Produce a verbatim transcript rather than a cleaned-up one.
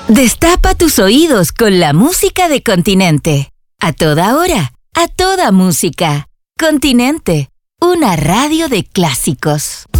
Destapa tus oídos con la música de Continente. A toda hora, a toda música. Continente, una radio de clásicos.